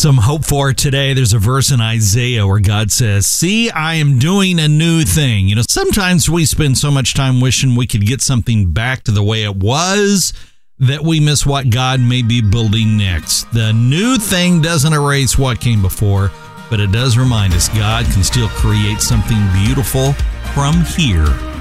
Some hope for today. There's a verse in Isaiah where God says, "See, I am doing a new thing." Sometimes we spend so much time wishing we could get something back to the way it was that we miss what God may be building next. The new thing doesn't erase what came before, but it does remind us God can still create something beautiful from here.